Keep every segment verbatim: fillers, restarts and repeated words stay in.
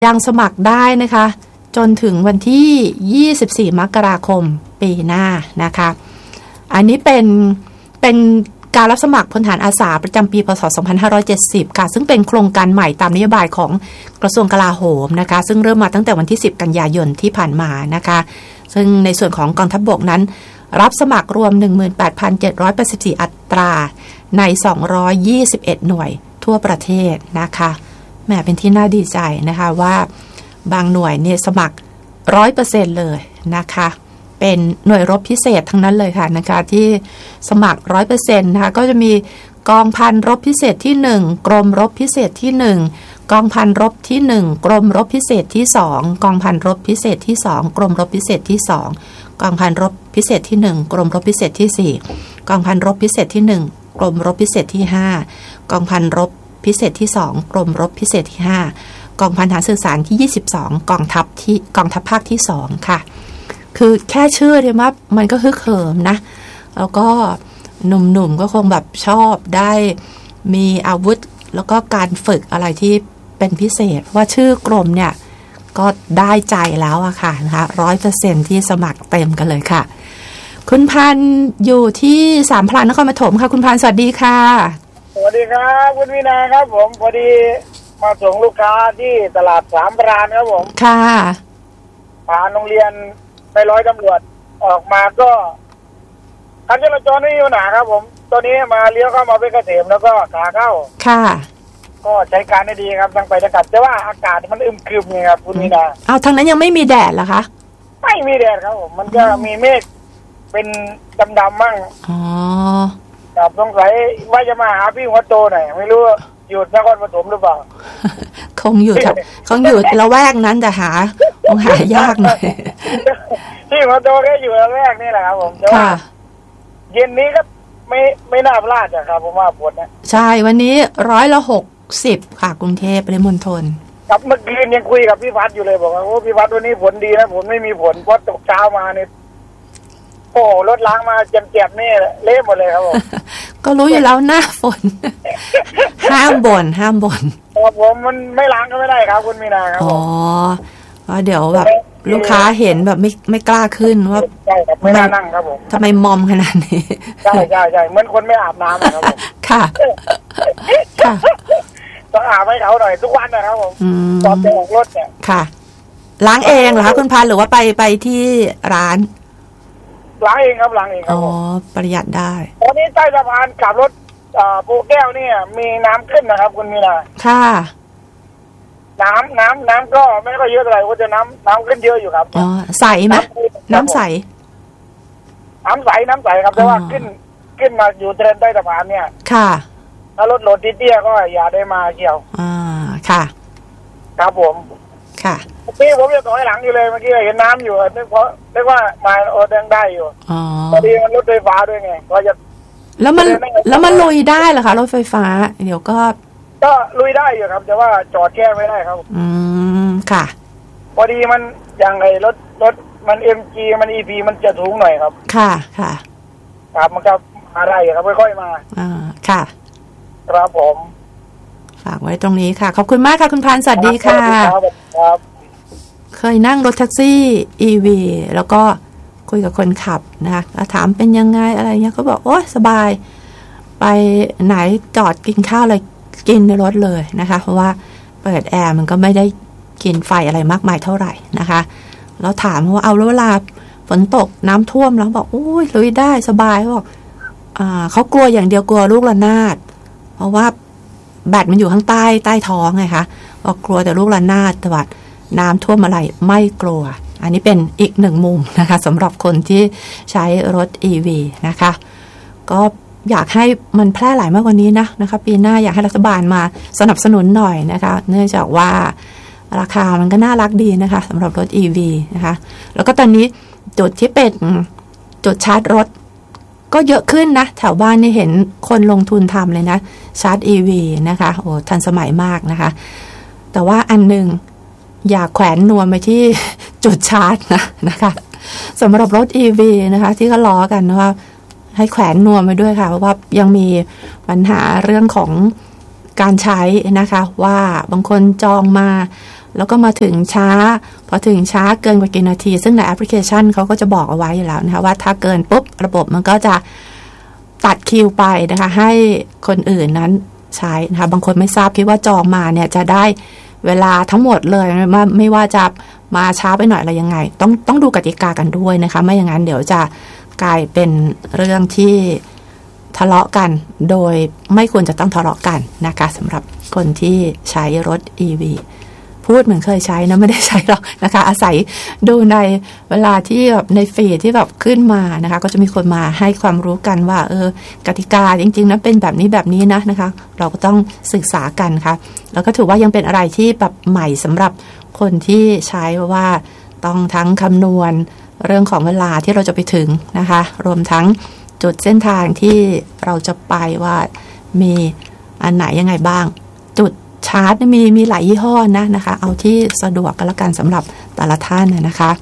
ยังสมัครได้นะคะจนถึงวันที่ยี่สิบสี่มกราคมปีหน้านะคะอันนี้เป็นเป็นการรับสมัครพลทหารอาสาประจำปีพ.ศ. สองพันห้าร้อยเจ็ดสิบค่ะซึ่งเป็นโครงการใหม่ตามนโยบายของกระทรวงกลาโหมนะคะซึ่งเริ่มมาตั้งแต่วันที่สิบกันยายนที่ผ่านมานะคะซึ่งในส่วนของกองทัพบกนั้นรับสมัครรวม หนึ่งหมื่นแปดพันเจ็ดร้อยแปดสิบสี่ อัตราในสองร้อยยี่สิบเอ็ดหน่วยทั่วประเทศนะคะแหมเป็นที่น่าดีใจนะคะว่าบางหน่วยเนี่ยสมัคร หนึ่งร้อยเปอร์เซ็นต์ เลยนะคะเป็นหน่วยรบพิเศษทั้งนั้นเลยค่ะนะคะที่สมัคร หนึ่งร้อยเปอร์เซ็นต์ นะคะก็จะมีกองพันรบพิเศษที่หนึ่งกรมรบพิเศษที่หนึ่งกองพันรบที่หนึ่งกรมรบพิเศษที่สองกองพันรบพิเศษที่สองกรมรบพิเศษที่สองกองพันรบพิเศษที่หนึ่งกรมรบพิเศษที่สี่กองพันรบพิเศษที่หนึ่งกรมรบพิเศษที่ห้ากองพันรบพิเศษที่สองกรมรบพิเศษที่ห้ากองพันทหารสื่อสารที่ยี่สิบสองกองทัพที่กองทัพภาคที่สองค่ะคือแค่ชื่อเนี่ยว่ามันก็ฮึกเหิมนะแล้วก็หนุ่มๆก็คงแบบชอบได้มีอาวุธแล้วก็การฝึกอะไรที่เป็นพิเศษเพราะว่าชื่อกรมเนี่ยก็ได้ใจแล้วอะค่ะนะคะร้อยเปอร์เซ็นต์ที่สมัครเต็มกันเลยค่ะคุณพันธ์อยู่ที่สามพรานนครปฐมค่ะคุณพันธ์สวัสดีค่ะสวัสดีครับคุณวินาครับผมพอดีมาส่งลูกค้าที่ตลาดสามพรานครับผมค่ะผ่านโรงเรียนไปร้อยตำรวจออกมาก็การจราจรไม่มีปัญหาครับผมตอนนี้มาเลี้ยวเข้ามาเป็นเกษมแล้วก็ขาเข้าค่ะก็ใช้การได้ดีครับทั้งไปทั้งกลับแต่ว่าอากาศมันอึมครึมไงครับคุณวินาเอาทางนั้นยังไม่มีแดดเหรอคะไม่มีแดดครับผมมันก็มีเมฆเป็นดำๆมั่งอ๋อครับสงสัยว่าจะมาหาพี่หัวโตหน่อยไม่รู้อยู่นครปฐมหรือเปล่าคงอยู่คงอยู่ละแวกนั้นแต่หาคงหายากหน่อยพี่หัวโตแค่อยู่ละแวกนี่แหละครับผมแต่ว่าเย็นนี้ก็ไม่ไม่น่าพลาดอะครับผมว่าฝนนะใช่วันนี้ร้อยละหกสิบค่ะกรุงเทพปริมณฑลครับเมื่อคืนยังคุยกับพี่พัดอยู่เลยบอกว่าโอ้พี่พัดวันนี้ฝนดีนะฝนไม่มีฝนเพราะตกเช้ามาเนี่ยโอ้รถล้างมาเจ็บๆนี่เละหมดเลยครับผมก็รู้อยู่แล้วหน้าฝนห้ามบ่นห้ามบ่นครับผมมันไม่ล้างก็ไม่ได้ครับคุณมีนาครับอ๋อว่าเดี๋ยวแบบลูกค้าเห็นแบบไม่ไม่กล้าขึ้นว่าใช่ครับไม่น่านั่งครับผมทำไมมอมขนาดนี้ใช่ใช่ใช่เหมือนคนไม่อาบน้ำครับผมค่ะค่ะต้องอาบให้เขาหน่อยทุกวันนะครับผมตอนจะออกรถเนี่ยค่ะล้างเองเหรอคะคุณพันหรือว่าไปไปที่ร้านล้างเองครับล้างเองครับอ๋อประหยัดได้ตอนนี้ใต้สะพานขับรถปูแก้วเนี่ยมีน้ำขึ้นนะครับคุณมีนาค่ะน้ำน้ำน้ำก็ไม่ค่อยเยอะเท่าไหร่ก็จะน้ำน้ำขึ้นเยอะอยู่ครับอ๋อใสไหมน้ำใสน้ำใสน้ำใสครับแต่ว่าขึ้นขึ้นมาอยู่เทรนใต้สะพานเนี่ยค่ะถ้ารถโหลดเตี้ยก็อย่าได้มาเกี่ยวอ่าค่ะครับผมค่ะพี่ผมจะต่อยหลังอยู่เลยเมื่อกี้เห็นน้ำอยู่นึกเพราะนึกว่ามาโอเดงได้อยู่อ๋อพอดีมันรถไฟฟ้าด้วยไงก็จะแล้วมันแล้วมันลุยได้เหรอคะรถไฟฟ้าเดี๋ยวก็ก็ลุยได้อยู่ครับแต่ว่าจอดแค่ไม่ได้ครับอืมค่ะพอดีมันอย่างไรรถรถมัน เอ็ม จี มัน อี พี มันจะสูงหน่อยครับค่ะค่ะครับมันก็อะไรครับค่อยๆมาอ่าค่ะครับผมฝากไว้ตรงนี้ค่ะขอบคุณมากค่ะคุณพันธ์สวัสดีค่ะครับเคยนั่งรถแท็กซี่ อี วี แล้วก็คุยกับคนขับนะคะแล้วถามเป็นยังไงอะไรเงี้ยเขาบอกโอ๊ยสบายไปไหนจอดกินข้าวอะไรกินในรถเลยนะคะเพราะว่าเปิดแอร์มันก็ไม่ได้กินไฟอะไรมากมายเท่าไหร่นะคะแล้วถามว่าเอาแล้วเวลาฝนตกน้ำท่วมแล้วบอกโอ้ยลุยได้สบายเขาบอกอ่าเขากลัวอย่างเดียวกลัวลูกระนาดเพราะว่าแบตมันอยู่ข้างใต้ใต้ท้องไงคะบอกกลัวแต่ลูกระนาดแต่ว่าน้ำท่วมอะไรไม่กลัวอันนี้เป็นอีกหนึ่งมุมนะคะสำหรับคนที่ใช้รถ อี วี นะคะก็อยากให้มันแพร่หลายมากกว่านี้นะนะคะปีหน้าอยากให้รัฐบาลมาสนับสนุนหน่อยนะคะเนื่องจากว่าราคามันก็น่ารักดีนะคะสำหรับรถ อี วี นะคะแล้วก็ตอนนี้จุดที่เป็นจุดชาร์จรถก็เยอะขึ้นนะแถวบ้านนี่เห็นคนลงทุนทำเลยนะชาร์จ อี วี นะคะโอ้ทันสมัยมากนะคะแต่ว่าอันหนึ่งอย่าแขวนนวมไปที่จุดชาร์จนะนะคะสำหรับรถ อี วี นะคะที่เขาล้อกันว่าให้แขวนนวมไปด้วยค่ะเพราะว่ายังมีปัญหาเรื่องของการใช้นะคะว่าบางคนจองมาแล้วก็มาถึงช้าพอถึงช้าเกินกว่ากี่นาทีซึ่งในแอปพลิเคชันเขาก็จะบอกเอาไว้อยู่แล้วนะคะว่าถ้าเกินปุ๊บระบบมันก็จะตัดคิวไปนะคะให้คนอื่นนั้นใช้นะคะบางคนไม่ทราบคิดว่าจองมาเนี่ยจะได้เวลาทั้งหมดเลยไม่ไม่ว่าจะมาช้าไปหน่อยอะไรยังไงต้องต้องดูกติกากันด้วยนะคะไม่อย่างนั้นเดี๋ยวจะกลายเป็นเรื่องที่ทะเลาะกันโดยไม่ควรจะต้องทะเลาะกันนะคะสำหรับคนที่ใช้รถ อี วี พูดเหมือนเคยใช้นะไม่ได้ใช้หรอกนะคะอาศัยดูในเวลาที่แบบในฟีดที่แบบขึ้นมานะคะก็จะมีคนมาให้ความรู้กันว่าเออกติกาจริงๆนะเป็นแบบนี้แบบนี้นะนะคะเราก็ต้องศึกษากันค่ะแล้วก็ถือว่ายังเป็นอะไรที่แบบใหม่สำหรับคนที่ใช้เพราะว่าต้องทั้งคำนวณเรื่องของเวลาที่เราจะไปถึงนะคะรวมทั้งจุดเส้นทางที่เราจะไปว่ามีอันไหนยังไงบ้างจุดชาร์จมีมีหลายยี่ห้อนะนะคะเอาที่สะดวกกันละกันสำหรับแต่ละท่านนะคะ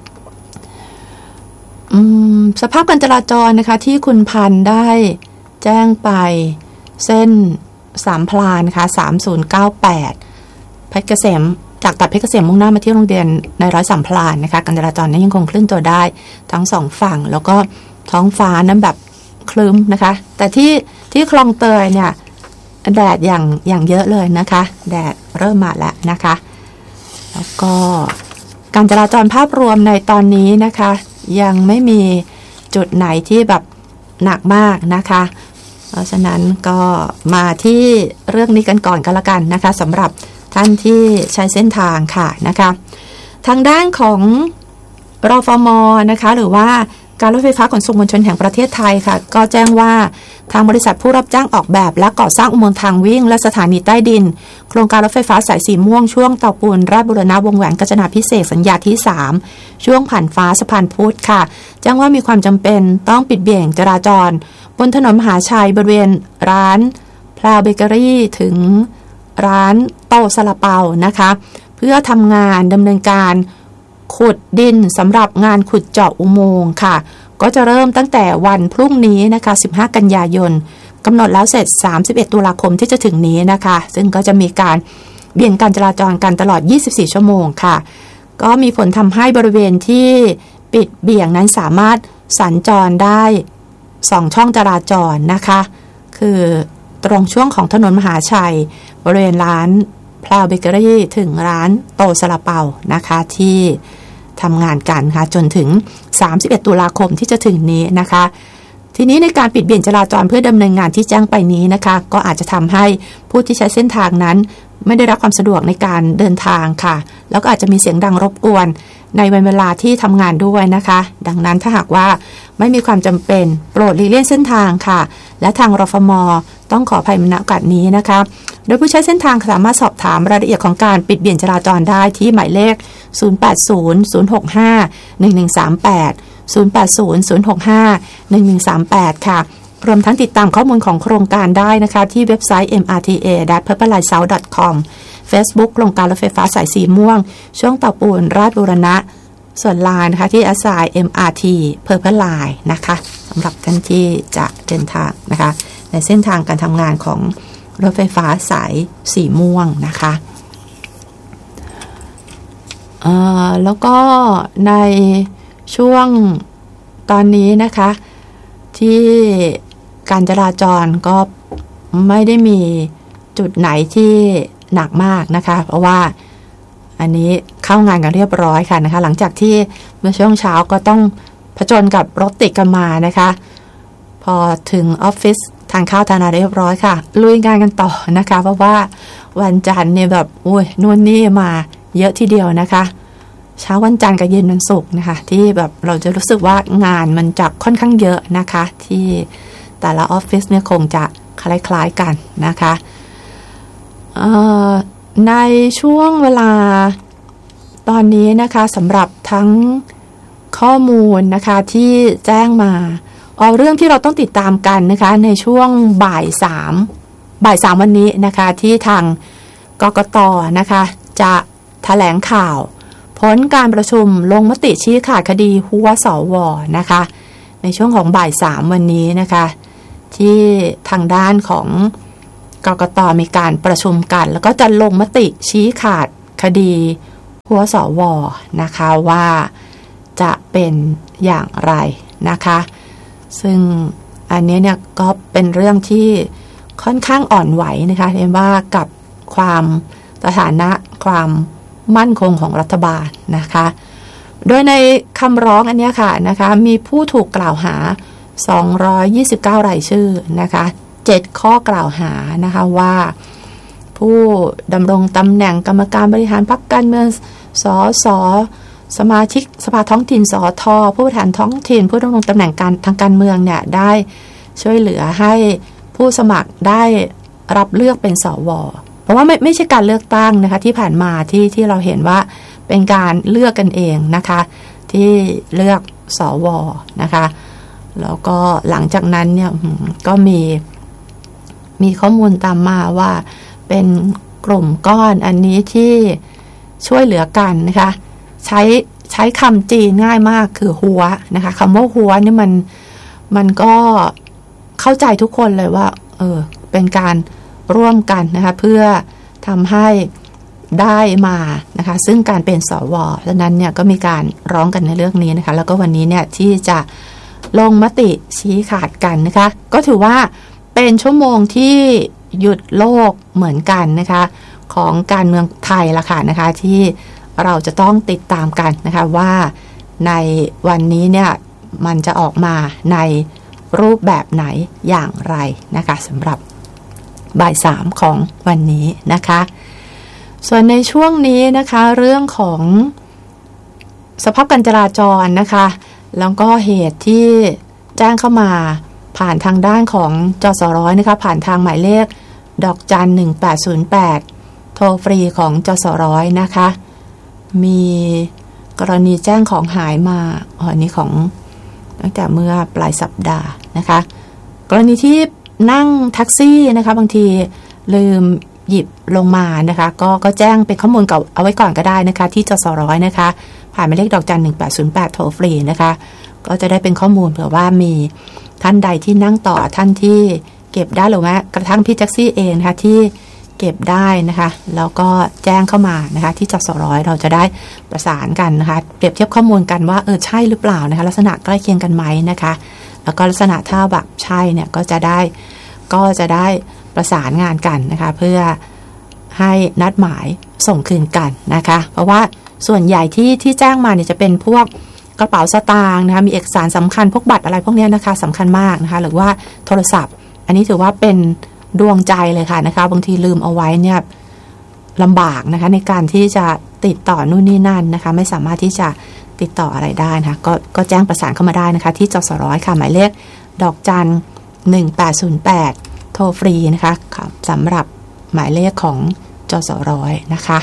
สภาพการจราจรนะคะที่คุณพันธ์ได้แจ้งไปเส้นสามพลานนะคะสามศูนย์เก้าแปดเพชรเกษมจากตัดเพชรเกษมมุ่งหน้ามาที่โรงเรียนในร้อยสามพลานนะคะการจราจรนั้นยังคงเคลื่อนตัวได้ทั้งสองฝั่งแล้วก็ท้องฟ้านั้นแบบคลึ้มนะคะแต่ที่ที่คลองเตยเนี่ยแดดอย่างอย่างเยอะเลยนะคะแดดเริ่มมาแล้วนะคะแล้วก็การจราจรภาพรวมในตอนนี้นะคะยังไม่มีจุดไหนที่แบบหนักมากนะคะเพราะฉะนั้นก็มาที่เรื่องนี้กันก่อนกันละกันนะคะสำหรับท่านที่ใช้เส้นทางค่ะนะคะทางด้านของรฟม.นะคะหรือว่าการรถไฟฟ้าขนส่งมวลชนแห่งประเทศไทยค่ะก็แจ้งว่าทางบริษัทผู้รับจ้างออกแบบและก่อสร้างอุโมงค์ทางวิ่งและสถานีใต้ดินโครงการรถไฟฟ้าสายสีม่วงช่วงเตาปูนราชบุรณะวงแหวนกาญจนาภิเษกสัญญาที่สามช่วงผ่านฟ้าสะพานพุทธค่ะแจ้งว่ามีความจำเป็นต้องปิดเบี่ยงจราจรบนถนนมหาชัยบริเวณร้านพลาวเบเกอรี่ถึงร้านโตซาลาเปานะคะเพื่อทำงานดำเนินการขุดดินสำหรับงานขุดเจาะอุโมงค์ค่ะก็จะเริ่มตั้งแต่วันพรุ่งนี้นะคะสิบห้ากันยายนกำหนดแล้วเสร็จสามสิบเอ็ดตุลาคมที่จะถึงนี้นะคะซึ่งก็จะมีการเบี่ยงการจราจรกันตลอดยี่สิบสี่ชั่วโมงค่ะก็มีผลทำให้บริเวณที่ปิดเบี่ยงนั้นสามารถสัญจรได้สองช่องจราจรนะคะคือตรงช่วงของถนนมหาชัยบริเวณร้านพลาวเบเกอรี่ถึงร้านโตซาลาเปานะคะที่ทำงานกันค่ะจนถึงสามสิบเอ็ดตุลาคมที่จะถึงนี้นะคะทีนี้ในการปิดเบี่ยงจราจรเพื่อดำเนินงานที่แจ้งไปนี้นะคะก็อาจจะทำให้ผู้ที่ใช้เส้นทางนั้นไม่ได้รับความสะดวกในการเดินทางค่ะแล้วก็อาจจะมีเสียงดังรบกวนในวันเวลาที่ทำงานด้วยนะคะดังนั้นถ้าหากว่าไม่มีความจำเป็นโปรดหลีกเลี่ยงเส้นทางค่ะและทางรฟม.ต้องขออภัยณโอกาสนี้นะคะโดยผู้ใช้เส้นทางสามารถสอบถามรายละเอียดของการปิดเบี่ยงจราจรได้ที่หมายเลขศูนย์ แปด ศูนย์ ศูนย์ หก ห้า หนึ่ง หนึ่ง สาม แปด ศูนย์ แปด ศูนย์ ศูนย์ หก ห้า หนึ่ง หนึ่ง สาม แปดค่ะรวมทั้งติดตามข้อมูลของโครงการได้นะคะที่เว็บไซต์ เอ็ม อาร์ ที เอ ดอท เพอร์เพลไลน์ เซาท์ ดอท คอม Facebook โครงการรถไฟฟ้าสายสีม่วงช่วงเตาปูนราชบุรณะส่วนไลน์นะคะที่ assign เอ็ม อาร์ ที Purple Line นะคะสำหรับท่านที่จะเดินทางนะคะในเส้นทางการทำงานของรถไฟฟ้าสายสีม่วงนะคะแล้วก็ในช่วงตอนนี้นะคะที่การจราจรก็ไม่ได้มีจุดไหนที่หนักมากนะคะเพราะว่าอันนี้เข้างานกันเรียบร้อยค่ะนะคะหลังจากที่เมื่อช่วงเช้าก็ต้องผจญกับรถติดกันมานะคะพอถึงออฟฟิศทานข้าวทานอะไรเรียบร้อยค่ะลุยงานกันต่อนะคะเพราะว่าวันจันทร์เนี่ยแบบโอ้ยนู่นนี่มาเยอะทีเดียวนะคะเช้าวันจันทร์กับเย็นวันศุกร์นะคะที่แบบเราจะรู้สึกว่างานมันจะค่อนข้างเยอะนะคะที่แต่ละออฟฟิศเนี่ยคงจะคล้ายๆกันนะคะในช่วงเวลาตอนนี้นะคะสำหรับทั้งข้อมูลนะคะที่แจ้งมาเอาเรื่องที่เราต้องติดตามกันนะคะในช่วงบ่ายสามบ่ายสามวันนี้นะคะที่ทางกกต.นะคะจะแถลงข่าวผลการประชุมลงมติชี้ขาดคดีหัวสว.นะคะในช่วงของบ่ายสามวันนี้นะคะที่ทางด้านของกกต.มีการประชุมกันแล้วก็จะลงมติชี้ขาดคดีหัวสวนะคะว่าจะเป็นอย่างไรนะคะซึ่งอันนี้เนี่ยก็เป็นเรื่องที่ค่อนข้างอ่อนไหวนะคะเรียกว่ากับความสถานะความมั่นคงของรัฐบาลนะคะโดยในคำร้องอันนี้ค่ะนะคะมีผู้ถูกกล่าวหาสองร้อยยี่สิบเก้ารายชื่อนะคะเจ็ดข้อกล่าวหานะคะว่าผู้ดำรงตำแหน่งกรรมการบริหารพรรคการเมืองสสสมาชิกสภาท้องถิ่นสทผู้บริหารท้องถิ่นผู้ดำรงตำแหน่งการทางการเมืองเนี่ยได้ช่วยเหลือให้ผู้สมัครได้รับเลือกเป็นสวเพราะว่าไม่ไม่ใช่การเลือกตั้งนะคะที่ผ่านมาที่ที่เราเห็นว่าเป็นการเลือกกันเองนะคะที่เลือกสวนะคะแล้วก็หลังจากนั้นเนี่ยก็มีมีข้อมูลตามมาว่าเป็นกลุ่มก้อนอันนี้ที่ช่วยเหลือกันนะคะใช้ใช้คำจีนง่ายมากคือหัวนะคะคำว่าหัวนี่มันมันก็เข้าใจทุกคนเลยว่าเออเป็นการร่วมกันนะคะเพื่อทำให้ได้มานะคะซึ่งการเป็นสวดังนั้นเนี่ยก็มีการร้องกันในเรื่องนี้นะคะแล้วก็วันนี้เนี่ยที่จะลงมติชี้ขาดกันนะคะก็ถือว่าเป็นชั่วโมงที่หยุดโลกเหมือนกันนะคะของการเมืองไทยละค่ะนะคะที่เราจะต้องติดตามกันนะคะว่าในวันนี้เนี่ยมันจะออกมาในรูปแบบไหนอย่างไรนะคะสำหรับบ่ายสามของวันนี้นะคะส่วนในช่วงนี้นะคะเรื่องของสภาพการจราจรนะคะแล้วก็เหตุที่แจ้งเข้ามาผ่านทางด้านของจสร้อยนะคะผ่านทางหมายเลขดอกจันหนึ่งแปดศูนย์แปดโทรฟรีของจสร้อยนะคะมีกรณีแจ้งของหายมาอ๋อนี้ของตั้งแต่เมื่อปลายสัปดาห์นะคะกรณีที่นั่งแท็กซี่นะคะบางทีลืมหยิบลงมานะคะก็ก็แจ้งเป็นข้อมูลเก่าเอาไว้ก่อนก็ได้นะคะที่จสร้อยนะคะผ่านหมายเลขดอกจันหนึ่งแปดศูนย์แปดโทรฟรีนะคะก็จะได้เป็นข้อมูลเผื่อว่ามีท่านใดที่นั่งต่อท่านที่เก็บได้หรือแม้กระทั่งพี่แท็กซี่เองนะคะที่เก็บได้นะคะแล้วก็แจ้งเข้ามานะคะที่จสร้อยเราจะได้ประสานกันนะคะเปรียบเทียบข้อมูลกันว่าเออใช่หรือเปล่านะคะลักษณะใกล้เคียงกันไหมนะคะแล้วก็ลักษณะถ้าแบบใช่เนี่ยก็จะได้ก็จะได้ประสานงานกันนะคะเพื่อให้นัดหมายส่งคืนกันนะคะเพราะว่าส่วนใหญ่ที่ที่แจ้งมาเนี่ยจะเป็นพวกกระเป๋าสตางค์นะคะมีเอกสารสำคัญพวกบัตรอะไรพวกนี้นะคะสำคัญมากนะคะหรือว่าโทรศัพท์อันนี้ถือว่าเป็นดวงใจเลยค่ะนะคะบางทีลืมเอาไว้เนี่ยลำบากนะคะในการที่จะติดต่อนู่นนี่นั่นนะคะไม่สามารถที่จะติดต่ออะไรได้นะคะก็ก็แจ้งประสานเข้ามาได้นะคะที่จสร้อยค่ะหมายเลขดอกจันหนึ่งแปดศูนย์แปดโทรฟรีนะคะสำหรับหมายเลขของจสร้อยนะคะ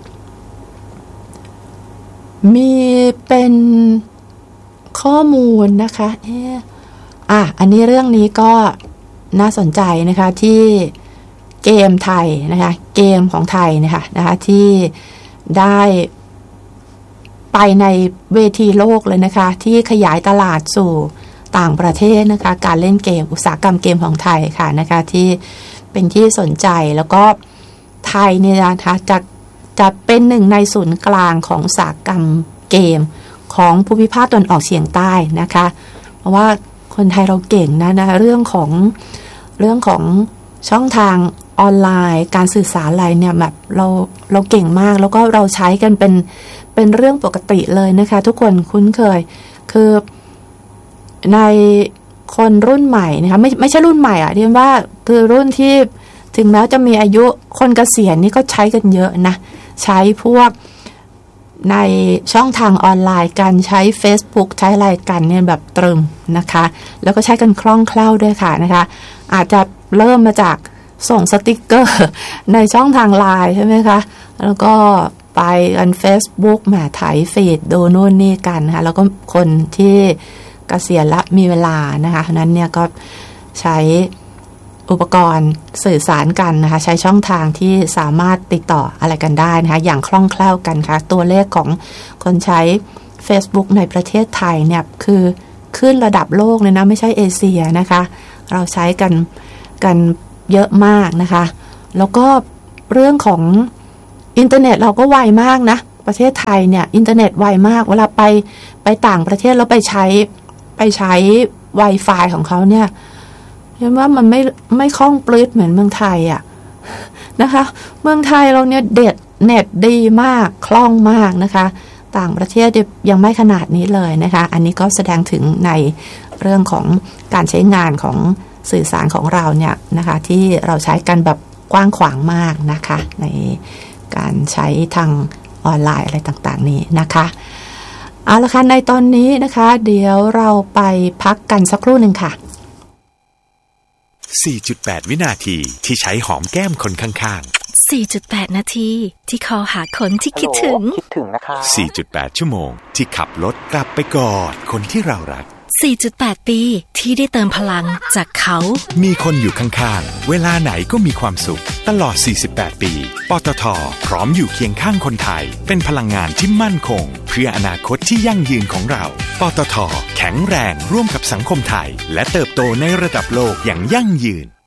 มีเป็นข้อมูลนะคะเอออ่ะอันนี้เรื่องนี้ก็น่าสนใจนะคะที่เกมไทยนะคะเกมของไทยนะคะนะคะที่ได้ไปในเวทีโลกเลยนะคะที่ขยายตลาดสู่ต่างประเทศนะคะการเล่นเกมอุตสาหกรรมเกมของไทยค่ะนะคะที่เป็นที่สนใจแล้วก็ไทยเนี่ยนะคะจะจะเป็นหนึ่งในศูนย์กลางของอุตสาหกรรมเกมของภูมิภาคตะวันออกเฉียงใต้นะคะเพราะว่าคนไทยเราเก่งนะนะคะเรื่องของเรื่องของช่องทางออนไลน์การสื่อสารอะไรเนี่ยแบบเราเราเก่งมากแล้วก็เราใช้กันเป็นเป็นเรื่องปกติเลยนะคะทุกคนคุ้นเคยคือในคนรุ่นใหม่นะคะไม่ไม่ใช่รุ่นใหม่อ่ะเรียกว่าคือรุ่นที่ถึงแม้จะมีอายุคนเกษียณนี่ก็ใช้กันเยอะนะใช้พวกในช่องทางออนไลน์การใช้ Facebook ใช้อะไรกันเนี่ยแบบตรึมนะคะแล้วก็ใช้กันคล่องแคล่วด้วยค่ะนะคะอาจจะเริ่มมาจากส่งสติกเกอร์ในช่องทางไลน์ใช่ไหมคะแล้วก็ไปกัน Facebook แหมถ่ายฟีดดูนู่นนี่กันนะคะแล้วก็คนที่เกษียณละมีเวลานะคะนั้นเนี่ยก็ใช้อุปกรณ์สื่อสารกันนะคะใช้ช่องทางที่สามารถติดต่ออะไรกันได้นะคะอย่างคล่องแคล่วกันค่ะตัวเลขของคนใช้ Facebook ในประเทศไทยเนี่ยคือขึ้นระดับโลกเลยนะไม่ใช่เอเชียนะคะเราใช้กันกันเยอะมากนะคะแล้วก็เรื่องของอินเทอร์เน็ตเราก็ไวมากนะประเทศไทยเนี่ยอินเทอร์เน็ตไวมากเวลาไปไปต่างประเทศแล้วไปใช้ไปใช้ Wi-Fi ของเขาเนี่ยเรียกว่ามันไม่ไม่คล่องปลื้ดเหมือนเมืองไทยอ่ะนะคะเมืองไทยเราเนี่ยเด็ดเน็ตดีมากคล่องมากนะคะต่างประเทศยังไม่ขนาดนี้เลยนะคะอันนี้ก็แสดงถึงในเรื่องของการใช้งานของสื่อสารของเราเนี่ยนะคะที่เราใช้กันแบบกว้างขวางมากนะคะในการใช้ทางออนไลน์อะไรต่างๆนี้นะคะเอาละค่ะในตอนนี้นะคะเดี๋ยวเราไปพักกันสักครู่หนึ่งค่ะสี่จุดแปด วินาทีที่ใช้หอมแก้มคนข้างๆสี่จุดแปด นาทีที่คอหาคนที่คิดถึงคิดถึงนะคะสี่จุดแปด ชั่วโมงที่ขับรถกลับไปกอดคนที่เรารักสี่จุดแปด ปีที่ได้เติมพลังจากเขามีคนอยู่ข้างๆเวลาไหนก็มีความสุขตลอดสี่สิบแปดปีปตท.พร้อมอยู่เคียงข้างคนไทยเป็นพลังงานที่มั่นคงเพื่ออนาคตที่ยั่งยืนของเราปตท.แข็งแรงร่วมกับสังคมไทยและเติบโตในระดับโลกอย่างยั่งยืน